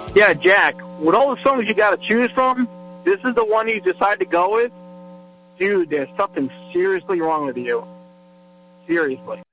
Yeah, Jack, with all the songs you got to choose from, this is the one you decide to go with? Dude, there's something seriously wrong with you. Seriously.